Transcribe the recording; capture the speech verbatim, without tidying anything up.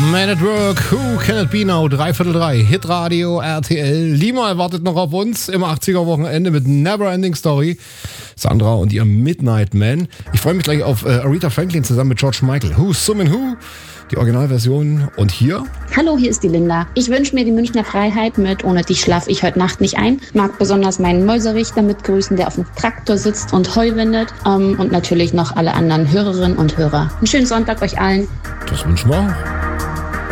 Man at Work, Who Can It Be Now, dreiviertel drei, Hitradio, R T L. Lima wartet noch auf uns im achtziger-Wochenende mit Neverending Story. Sandra und ihr Midnight Man. Ich freue mich gleich auf äh, Aretha Franklin zusammen mit George Michael. Who's Summin' Who? Die Originalversion. Und hier? Hallo, hier ist die Linda. Ich wünsche mir die Münchner Freiheit mit Ohne dich schlaf ich heute Nacht nicht ein. Mag besonders meinen Mäuserichter mitgrüßen, der auf dem Traktor sitzt und Heu windet. Ähm, und natürlich noch alle anderen Hörerinnen und Hörer. Einen schönen Sonntag euch allen. Das wünschen wir auch.